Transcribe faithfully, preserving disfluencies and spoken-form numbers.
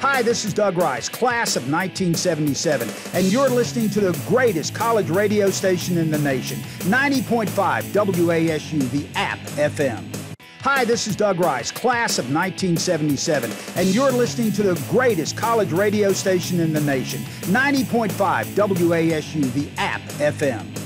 Hi, this is Doug Rice, class of nineteen seventy-seven, and you're listening to the greatest college radio station in the nation, ninety point five W A S U, the App F M. Hi, this is Doug Rice, class of nineteen seventy-seven, and you're listening to the greatest college radio station in the nation, ninety point five W A S U, the App F M.